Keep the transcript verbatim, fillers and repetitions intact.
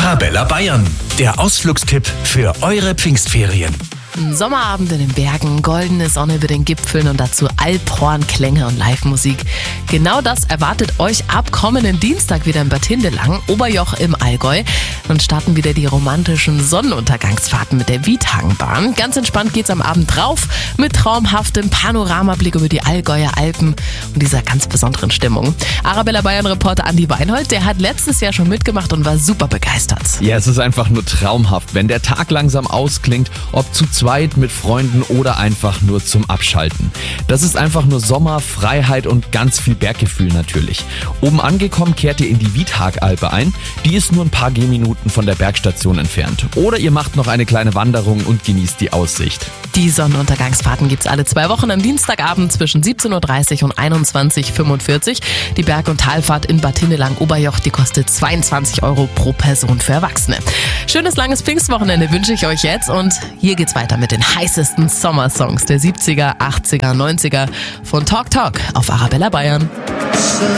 Arabella Bayern, der Ausflugstipp für eure Pfingstferien. Ein Sommerabend in den Bergen, goldene Sonne über den Gipfeln und dazu Alphornklänge und Live-Musik. Genau das erwartet euch ab kommenden Dienstag wieder in Bad Hindelang, Oberjoch im Allgäu. Dann starten wieder die romantischen Sonnenuntergangsfahrten mit der Wiethagenbahn. Ganz entspannt geht's am Abend drauf mit traumhaftem Panoramablick über die Allgäuer Alpen und dieser ganz besonderen Stimmung. Arabella Bayern-Reporter Andi Weinhold, der hat letztes Jahr schon mitgemacht und war super begeistert. Ja, es ist einfach nur traumhaft, wenn der Tag langsam ausklingt, ob zu zweit, mit Freunden oder einfach nur zum Abschalten. Das ist einfach nur Sommer, Freiheit und ganz viel Berggefühl natürlich. Oben angekommen kehrt ihr in die Wiethagalpe ein. Die ist nur ein paar Gehminuten von der Bergstation entfernt. Oder ihr macht noch eine kleine Wanderung und genießt die Aussicht. Die Sonnenuntergangsfahrten gibt's alle zwei Wochen am Dienstagabend zwischen siebzehn Uhr dreißig und einundzwanzig Uhr fünfundvierzig. Die Berg- und Talfahrt in Bad Hindelang-Oberjoch, die kostet zweiundzwanzig Euro pro Person für Erwachsene. Schönes langes Pfingstwochenende wünsche ich euch jetzt und hier geht's weiter mit den heißesten Sommersongs der siebziger, achtziger, neunziger von Talk Talk auf Arabella Bayern.